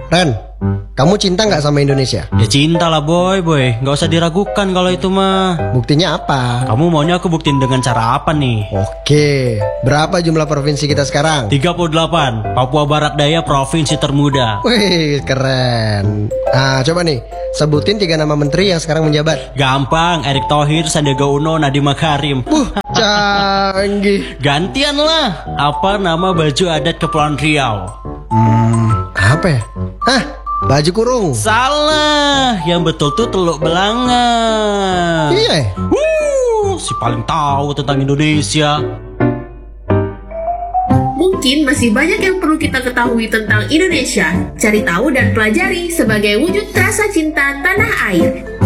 Ren, kamu cinta nggak sama Indonesia? Ya cinta lah boy, nggak usah diragukan kalau itu mah. Buktinya apa? Kamu maunya aku buktiin dengan cara apa nih? Oke, berapa jumlah provinsi kita sekarang? 38, Papua Barat Daya provinsi termuda. Wih, keren. Nah, coba nih, sebutin 3 nama menteri yang sekarang menjabat. Gampang, Erick Thohir, Sandiaga Uno, Nadiem Makarim. Canggih. Gantian lah, apa nama baju adat Kepulauan Riau? Apa ya? Hah, baju kurung. Salah, yang betul tuh Teluk Belangan. Iya. Si paling tahu tentang Indonesia. Mungkin masih banyak yang perlu kita ketahui tentang Indonesia. Cari tahu dan pelajari sebagai wujud rasa cinta tanah air.